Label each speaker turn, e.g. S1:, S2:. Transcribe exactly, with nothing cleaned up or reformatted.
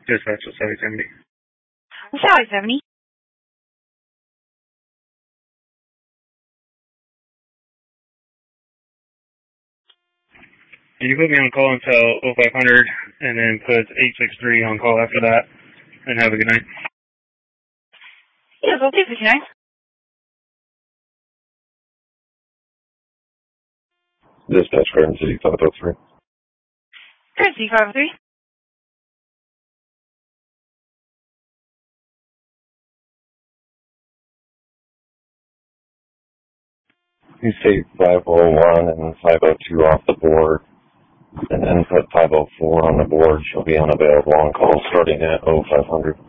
S1: Dispatch was Sally seventy.
S2: Sally seventy.
S1: Can you put me on call until oh five hundred and then put eight six three on call after that? And have a good night.
S2: Yes, I'll take the nine.
S3: Dispatch Garden City five oh three.
S2: Garden City five oh three.
S3: You take five oh one and five oh two off the board, and then put five oh four on the board. She'll be unavailable on call starting at oh five hundred.